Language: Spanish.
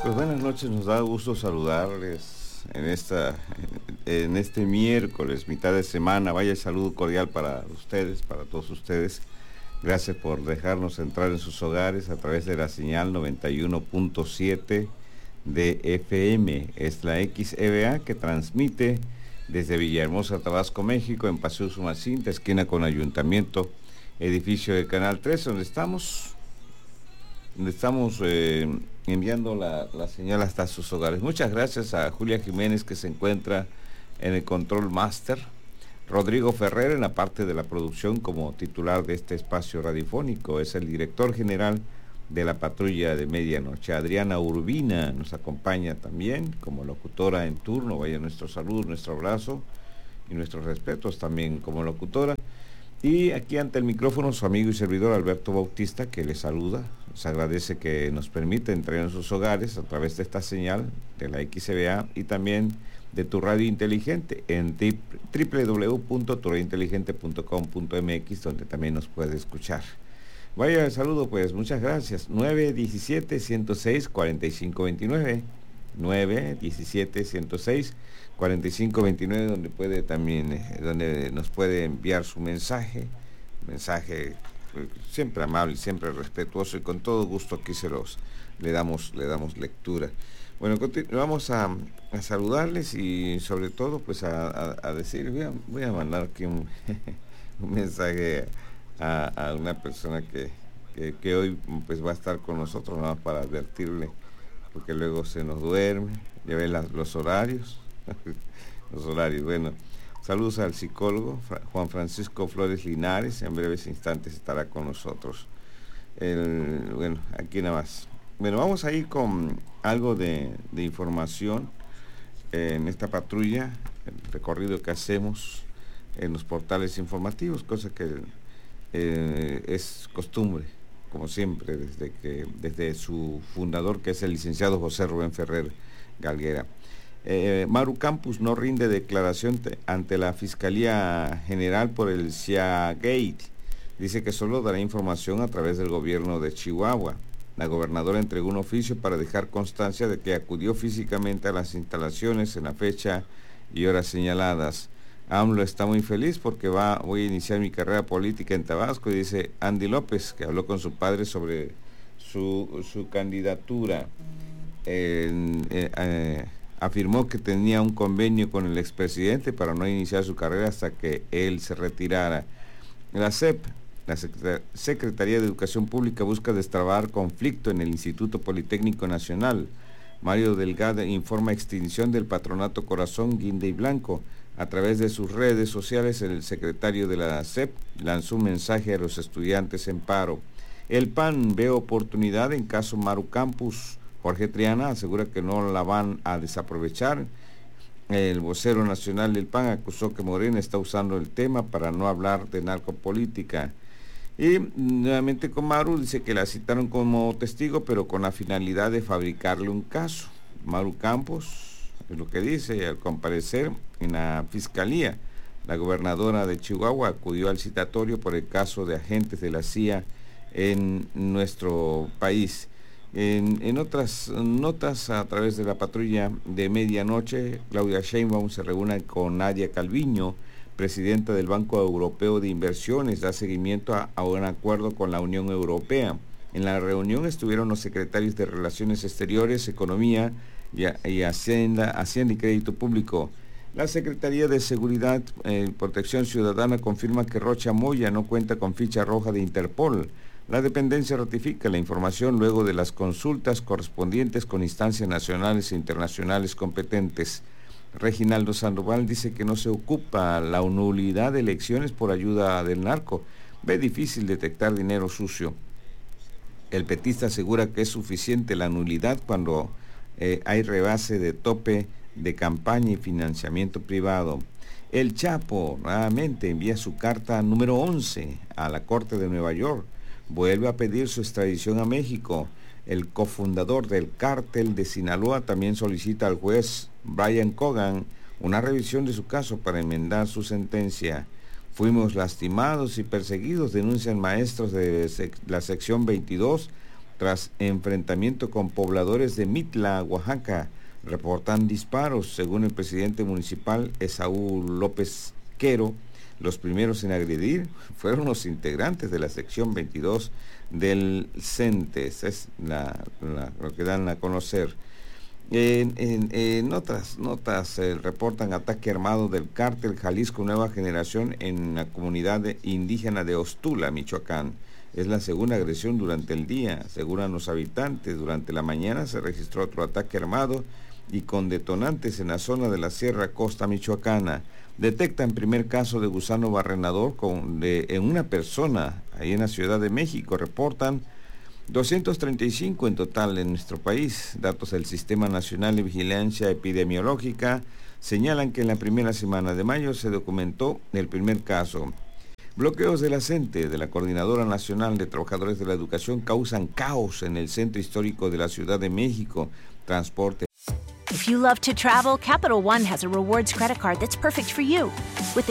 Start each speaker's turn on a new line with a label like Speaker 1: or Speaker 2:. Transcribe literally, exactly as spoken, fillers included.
Speaker 1: Pues buenas noches, nos da gusto saludarles en esta en este miércoles, mitad de semana. Vaya saludo cordial para ustedes, para todos ustedes. Gracias por dejarnos entrar en sus hogares a través de la señal noventa y uno punto siete de F M. Es la X E B A que transmite desde Villahermosa, Tabasco, México, en Paseo Sumacinta, esquina con Ayuntamiento, edificio de Canal trece, donde estamos, donde estamos eh, enviando la, la señal hasta sus hogares. Muchas gracias a Julia Jiménez, que se encuentra en el Control Master, Rodrigo Ferrer en la parte de la producción como titular de este espacio radiofónico, es el director general de la Patrulla de Medianoche. Adriana Urbina nos acompaña también como locutora en turno. Vaya nuestro saludo, nuestro abrazo y nuestros respetos también como locutora. Y aquí ante el micrófono su amigo y servidor Alberto Bautista, que les saluda, les agradece que nos permita entrar en sus hogares a través de esta señal de la X E B A y también de tu radio inteligente en doble u doble u doble u punto tu radio inteligente punto com punto m x, donde también nos puede escuchar. Vaya el saludo, pues, muchas gracias. nueve diecisiete, ciento seis, cuarenta y cinco veintinueve, nueve diecisiete, ciento seis, cuarenta y cinco veintinueve, donde puede también, eh, donde nos puede enviar su mensaje, mensaje pues, siempre amable, siempre respetuoso, y con todo gusto aquí se los, le damos, le damos lectura. Bueno, vamos a, a saludarles y sobre todo, pues, a, a, a decir, voy a, voy a mandar aquí un, un mensaje A, a una persona que, que, que hoy pues va a estar con nosotros, nada más para advertirle, porque luego se nos duerme, ya ven las, los horarios, los horarios, bueno, saludos al psicólogo Juan Francisco Flores Linares, en breves instantes estará con nosotros. El, bueno, aquí nada más. Bueno, vamos a ir con algo de, de información en esta patrulla, el recorrido que hacemos en los portales informativos, cosa que Eh, es costumbre, como siempre, desde que desde su fundador, que es el licenciado José Rubén Ferrer Galguera. Eh, Maru Campos no rinde declaración te, ante la Fiscalía General por el Seagate. Dice que solo dará información a través del gobierno de Chihuahua. La gobernadora entregó un oficio para dejar constancia de que acudió físicamente a las instalaciones en la fecha y horas señaladas. AMLO está muy feliz porque va, voy a iniciar mi carrera política en Tabasco, y dice Andy López, que habló con su padre sobre su, su candidatura. Eh, eh, eh, afirmó que tenía un convenio con el expresidente para no iniciar su carrera hasta que él se retirara. La S E P, la Secretaría de Educación Pública, busca destrabar conflicto en el Instituto Politécnico Nacional. Mario Delgado informa extinción del patronato Corazón Guinda y Blanco. A través de sus redes sociales, el secretario de la S E P lanzó un mensaje a los estudiantes en paro. El P A N ve oportunidad en caso Maru Campos. Jorge Triana asegura que no la van a desaprovechar. El vocero nacional del P A N acusó que Morena está usando el tema para no hablar de narcopolítica. Y nuevamente con Maru, dice que la citaron como testigo, pero con la finalidad de fabricarle un caso. Maru Campos, es lo que dice, al comparecer en la fiscalía, la gobernadora de Chihuahua acudió al citatorio por el caso de agentes de la C I A en nuestro país. En, en otras notas, a través de la patrulla de medianoche, Claudia Sheinbaum se reúne con Nadia Calviño, presidenta del Banco Europeo de Inversiones, da seguimiento a, a un acuerdo con la Unión Europea. En la reunión estuvieron los secretarios de Relaciones Exteriores, Economía y, y Hacienda, Hacienda y Crédito Público. La Secretaría de Seguridad y eh, Protección Ciudadana confirma que Rocha Moya no cuenta con ficha roja de Interpol. La dependencia ratifica la información luego de las consultas correspondientes con instancias nacionales e internacionales competentes. Reginaldo Sandoval dice que no se ocupa la nulidad de elecciones por ayuda del narco. Ve difícil detectar dinero sucio. El petista asegura que es suficiente la nulidad cuando eh, hay rebase de tope de campaña y financiamiento privado. El Chapo nuevamente envía su carta número once a la Corte de Nueva York. Vuelve a pedir su extradición a México. El cofundador del cártel de Sinaloa también solicita al juez Brian Cogan una revisión de su caso para enmendar su sentencia. Fuimos lastimados y perseguidos, denuncian maestros de sec- la sección veintidós tras enfrentamiento con pobladores de Mitla, Oaxaca. Reportan disparos. Según el presidente municipal Esaú López Quero, los primeros en agredir fueron los integrantes de la sección veintidós del CENTES, es la, la, lo que dan a conocer. En, en, en otras notas eh, reportan ataque armado del cártel Jalisco Nueva Generación en la comunidad indígena de Ostula, Michoacán. Es la segunda agresión durante el día, aseguran los habitantes. Durante la mañana se registró otro ataque armado y con detonantes en la zona de la Sierra Costa Michoacana. Detectan primer caso de gusano barrenador con, de, en una persona ahí en la Ciudad de México. Reportan doscientos treinta y cinco en total en nuestro país. Datos del Sistema Nacional de Vigilancia Epidemiológica señalan que en la primera semana de mayo se documentó el primer caso. Bloqueos de la CENTE, de la Coordinadora Nacional de Trabajadores de la Educación, causan caos en el centro histórico de la Ciudad de México. Transporte.
Speaker 2: If you love to travel, Capital One has a rewards credit card that's perfect for you. With